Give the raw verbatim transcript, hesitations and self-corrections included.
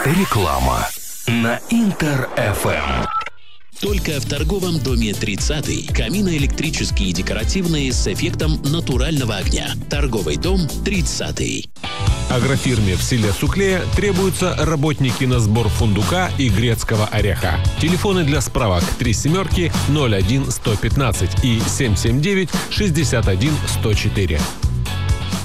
Реклама на Интер-эф эм. Только в торговом доме тридцатый. Камины электрические и декоративные с эффектом натурального огня. Торговый дом тридцатый. Агрофирме в селе Суклея требуются работники на сбор фундука и грецкого ореха. Телефоны для справок три семерки ноль один сто пятнадцать и семь семь девять шестьдесят один сто четыре.